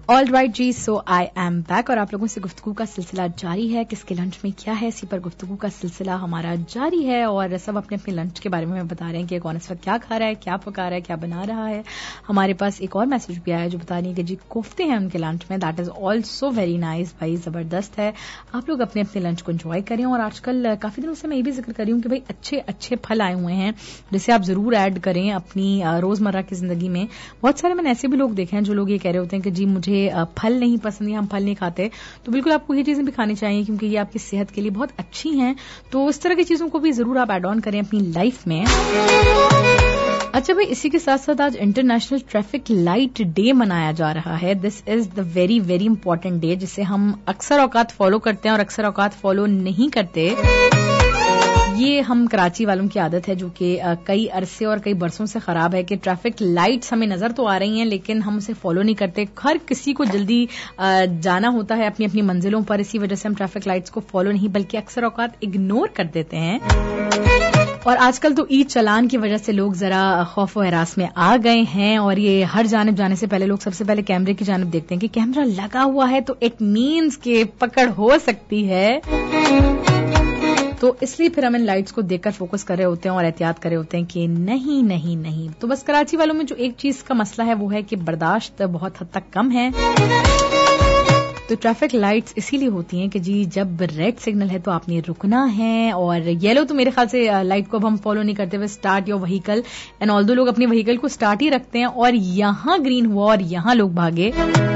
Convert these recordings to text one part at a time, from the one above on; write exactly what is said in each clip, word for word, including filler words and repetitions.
All right ji, so I am back और आप लोगों से गुफ्तगू का सिलसिला जारी है। किसके लंच में क्या है, इसी पर गुफ्तगू का सिलसिला हमारा जारी है और सब अपने अपने लंच के बारे में हमें बता रहे हैं कि कौन इस वक्त क्या खा रहा है, क्या पका रहा है, क्या बना रहा है। हमारे पास एक और मैसेज भी आया है जो बता रही है कि जी कोफ्ते हैं उनके लंच में, that is also very nice. भाई जबरदस्त है, आप लोग अपने अपने लंच को एंजॉय करें। और आजकल काफी दिनों से मैं ये भी जिक्र कर रही हूँ कि भाई अच्छे अच्छे फल आए हुए हैं जिसे आप जरूर ऐड करें अपनी रोजमर्रा की जिंदगी में। बहुत सारे मैंने ऐसे भी लोग देखे हैं जो लोग ये कह रहे होते हैं कि जी मुझे फल नहीं पसंद है, हम फल नहीं खाते, तो बिल्कुल आपको ये चीजें भी खानी चाहिए क्योंकि ये आपकी सेहत के लिए बहुत अच्छी हैं। तो इस तरह की चीजों को भी जरूर आप एड ऑन करें अपनी लाइफ में। अच्छा भाई, इसी के साथ साथ आज इंटरनेशनल ट्रैफिक लाइट डे मनाया जा रहा है। This is the very very important day जिसे हम अक्सर औकात फॉलो करते हैं और अक्सर औकात फॉलो नहीं करते। ये हम कराची वालों की आदत है जो कि कई अरसे और कई बरसों से खराब है कि ट्रैफिक लाइट्स हमें नजर तो आ रही हैं लेकिन हम उसे फॉलो नहीं करते। हर किसी को जल्दी जाना होता है अपनी अपनी मंजिलों पर, इसी वजह से हम ट्रैफिक लाइट्स को फॉलो नहीं बल्कि अक्सर औकात इग्नोर कर देते हैं। और आजकल तो ईद चलान की वजह से लोग जरा खौफ व हरास में आ गए हैं और ये हर जानिब जाने से पहले लोग सबसे पहले कैमरे की जानिब देखते हैं कि कैमरा लगा हुआ है तो इट मीन्स के पकड़ हो सकती है। तो इसलिए फिर हम इन लाइट्स को देखकर फोकस कर रहे होते हैं और एहतियात कर रहे होते हैं कि नहीं नहीं नहीं। तो बस कराची वालों में जो एक चीज का मसला है वो है कि बर्दाश्त बहुत हद तक कम है। तो ट्रैफिक लाइट्स इसीलिए होती हैं कि जी जब रेड सिग्नल है तो आपने रुकना है, और येलो तो मेरे ख्याल से लाइट को अब हम फॉलो नहीं करते हुए start your vehicle and although लोग अपनी व्हीकल को स्टार्ट ही रखते हैं और यहां ग्रीन हुआ और यहां लोग भागे।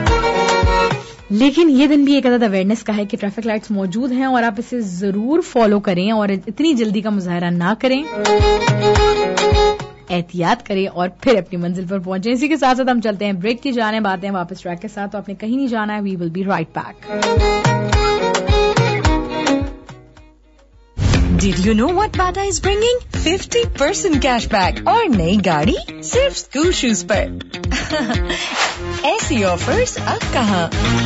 लेकिन ये दिन भी एक अदद अवेयरनेस का है कि ट्रैफिक लाइट्स मौजूद हैं और आप इसे जरूर फॉलो करें और इतनी जल्दी का मुजाहरा ना करें, एहतियात करें और फिर अपनी मंजिल पर पहुंचे। इसी के साथ साथ हम चलते हैं ब्रेक की जाने, आते हैं वापस ट्रैक के साथ। तो आपने कहीं नहीं जाना है, we will be right back. Did you know what Bata is bringing? fifty percent cashback और नई गाड़ी सिर्फ स्कूल शूज पर। ऐसी ऑफर्स अब कहाँ?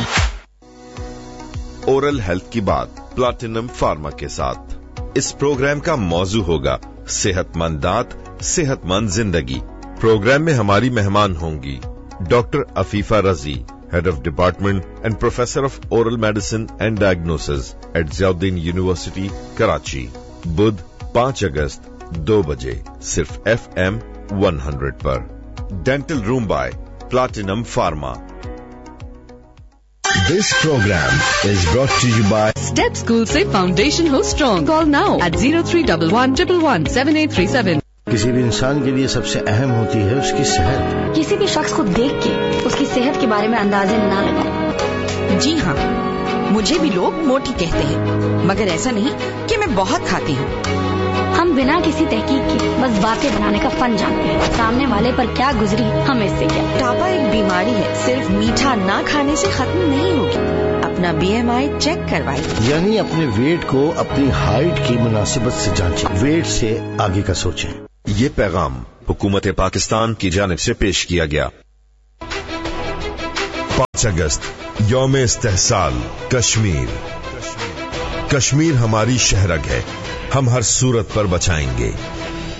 ओरल हेल्थ की बात प्लैटिनम फार्मा के साथ। इस प्रोग्राम का मौजू होगा सेहतमंद दांत सेहतमंद जिंदगी। प्रोग्राम में हमारी मेहमान होंगी डॉक्टर अफीफा रजी, head of department and professor of oral medicine and diagnosis eight Ziauddin university Karachi. बुध पांच अगस्त दो बजे सिर्फ एफ एम वन हंड्रेड पर। Dental room bye platinum pharma. This program is brought to you by Step School से foundation हो strong. Call now at zero three one one one one seven eight three seven। किसी भी इंसान के लिए सबसे अहम होती है उसकी सेहत। किसी भी शख्स को देख के उसकी सेहत के बारे में अंदाजे ना लगाओ। जी हाँ, मुझे भी लोग मोटी कहते हैं मगर ऐसा नहीं कि मैं बहुत खाती हूँ। हम बिना किसी तहकीक के बस बातें बनाने का फन जानते हैं। सामने वाले पर क्या गुजरी हमें इससे क्या। मोटापा एक बीमारी है, सिर्फ मीठा ना खाने से खत्म नहीं होगी। अपना बी एम आई चेक करवाइए, यानी अपने वेट को अपनी हाइट की मुनासिबत से जांचें, वेट से आगे का सोचें। ये पैगाम हुकूमत पाकिस्तान की जानिब से पेश किया गया। पांच अगस्त यौम इस्तेहसाल कश्मीर। कश्मीर हमारी शहरग है, हम हर सूरत पर बचाएंगे।